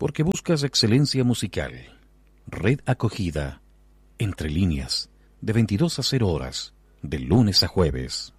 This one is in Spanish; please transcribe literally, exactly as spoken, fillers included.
porque buscas excelencia musical. Red Acogida, Entre Líneas, de veintidós a cero horas, de lunes a jueves.